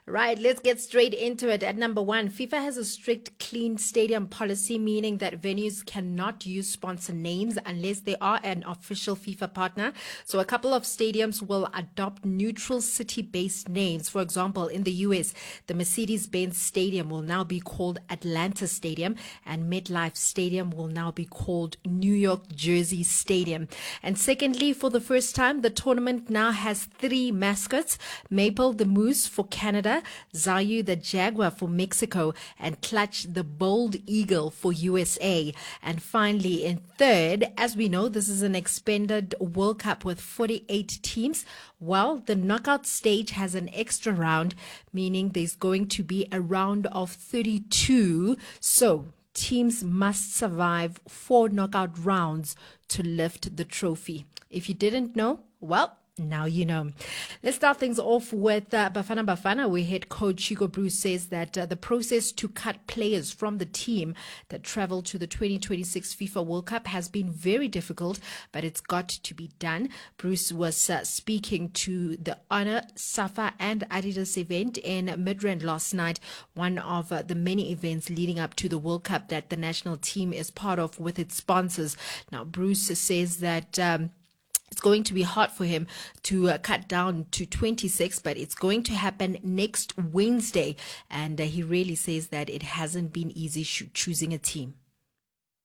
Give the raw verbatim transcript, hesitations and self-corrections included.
Right, let's get straight into it. At number one, FIFA has a strict clean stadium policy, meaning that venues cannot use sponsor names unless they are an official FIFA partner. So a couple of stadiums will adopt neutral city-based names. For example, in the U S, the Mercedes-Benz Stadium will now be called Atlanta Stadium, and MetLife Stadium will now be called New York Jersey Stadium. And secondly, for the first time, the tournament now has three mascots: Maple the Moose for Canada, Zayu the Jaguar for Mexico, and Clutch the Bold Eagle for U S A. And finally, in third, as we know, this is an expanded World Cup with forty-eight teams. Well, the knockout stage has an extra round, meaning there's going to be a round of thirty-two. So teams must survive four knockout rounds to lift the trophy. If you didn't know, well, now you know. Let's start things off with uh, Bafana Bafana, where head coach Hugo Bruce says that uh, the process to cut players from the team that travel to the twenty twenty-six FIFA World Cup has been very difficult, but it's got to be done. Bruce was uh, speaking to the Honor, Safa and Adidas event in Midrand last night, one of uh, the many events leading up to the World Cup that the national team is part of with its sponsors. Now, Bruce says that um, it's going to be hard for him to uh, cut down to twenty-six, but it's going to happen next Wednesday. And uh, he really says that it hasn't been easy sh- choosing a team.